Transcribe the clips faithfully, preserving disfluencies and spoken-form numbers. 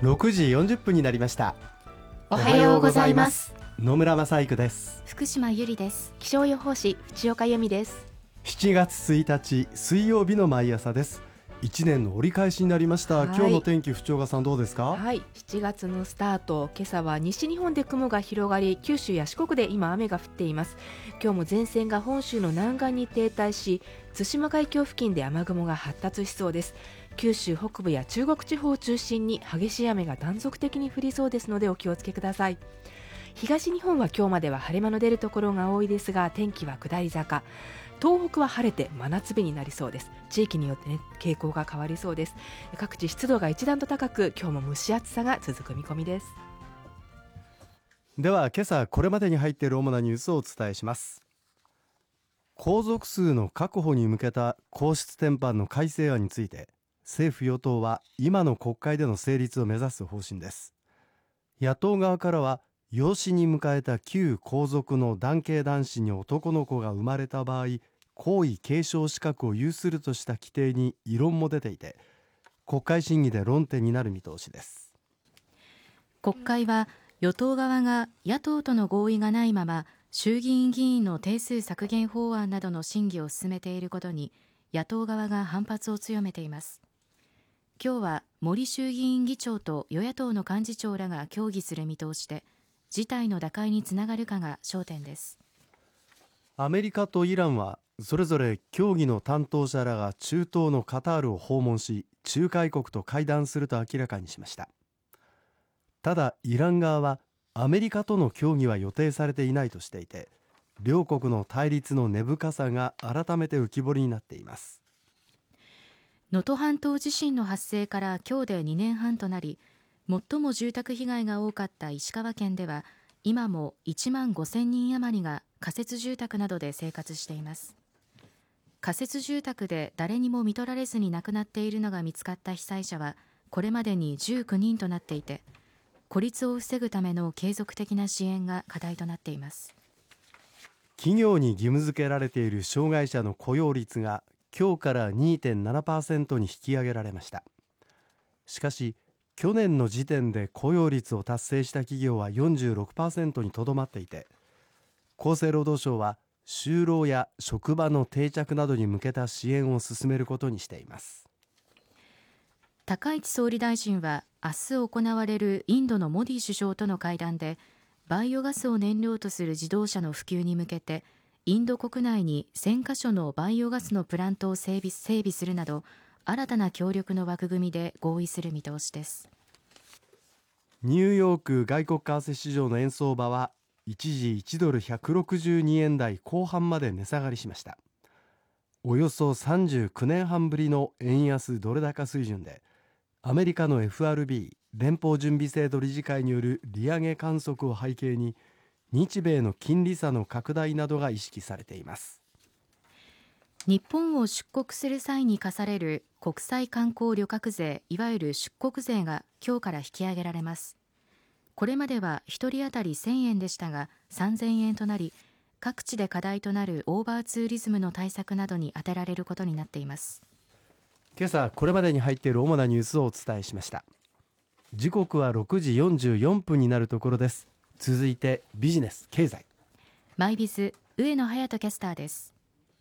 ろくじよんじゅっぷんになりました。 おはようございます。 野村正育です。 福島ゆりです。 気象予報士藤岡由美です。 しちがつついたち水曜日の毎朝です。いちねんの折り返しになりました。今日の天気、不調がさんどうですか？ はい、しちがつのスタート、今朝は西日本で雲が広がり、九州や四国で今雨が降っています。今日も前線が本州の南岸に停滞し、対馬海峡付近で雨雲が発達しそうです。九州北部や中国地方を中心に激しい雨が断続的に降りそうですのでお気をつけください。東日本は今日までは晴れ間の出るところが多いですが、天気は下り坂。東北は晴れて真夏日になりそうです。地域によって、ね、傾向が変わりそうです。各地湿度が一段と高く、今日も蒸し暑さが続く見込みです。 では今朝これまでに入っている主なニュースをお伝えします。皇族数の確保に向けた皇室典範の改正案について、政府与党は今の国会での成立を目指す方針です。野党側からは、養子に迎えた旧皇族の男系男子に男の子が生まれた場合、皇位継承資格を有するとした規定に異論も出ていて、国会審議で論点になる見通しです。 国会は与党側が野党との合意がないまま衆議院議員の定数削減法案などの審議を進めていることに、野党側が反発を強めています。今日は森衆議院議長と与野党の幹事長らが協議する見通しで、事態の打開につながるかが焦点です。 アメリカとイランはそれぞれ協議の担当者らが中東のカタールを訪問し、仲介国と会談すると明らかにしました。ただイラン側はアメリカとの協議は予定されていないとしていて、両国の対立の根深さが改めて浮き彫りになっています。 能登半島地震の発生から今日でにねんはんとなり、最も住宅被害が多かった石川県では今もいちまんごせんにん余りが仮設住宅などで生活しています。仮設住宅で誰にも看取られずに亡くなっているのが見つかった被災者はこれまでにじゅうきゅうにんとなっていて、孤立を防ぐための継続的な支援が課題となっています。 企業に義務付けられている障害者の雇用率が今日から にてんななパーセント に引き上げられました。しかし去年の時点で雇用率を達成した企業は よんじゅうろくパーセント にとどまっていて、厚生労働省は就労や職場の定着などに向けた支援を進めることにしています。 高市総理大臣は明日行われるインドのモディ首相との会談で、バイオガスを燃料とする自動車の普及に向けてインド国内にせんかしょのバイオガスのプラントを整備、整備するなど新たな協力の枠組みで合意する見通しです。 ニューヨーク外国為替市場の円相場は一時いちドルひゃくろくじゅうにえん台後半まで値下がりしました。およそさんじゅうきゅうねんはんぶりの円安ドル高水準で、アメリカの エフアールビー 連邦準備制度理事会による利上げ観測を背景に、日米の金利差の拡大などが意識されています。 日本を出国する際に課される国際観光旅客税、いわゆる出国税が今日から引き上げられます。これまではひとり当たりせんえんでしたがさんぜんえんとなり、各地で課題となるオーバーツーリズムの対策などに充てられることになっています。 今朝これまでに入っている主なニュースをお伝えしました。時刻はろくじよんじゅうよんぷんになるところです。続いてビジネス経済、 マイビズ上野隼人キャスターです。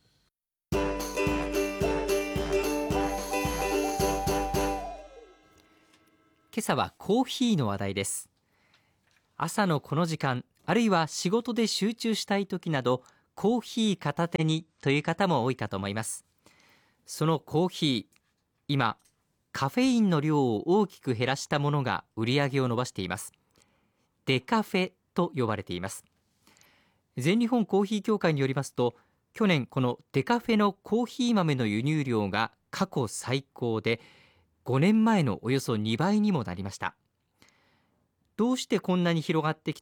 今朝はコーヒーの話題です。朝のこの時間、あるいは仕事で集中したい時など、コーヒー片手にという方も多いかと思います。そのコーヒー、今カフェインの量を大きく減らしたものが売り上げを伸ばしています。デカフェと呼ばれています。全日本コーヒー協会によりますと、去年このデカフェのコーヒー豆の輸入量が過去最高で、ごねんまえのおよそにばいにもなりました。どうしてこんなに広がってき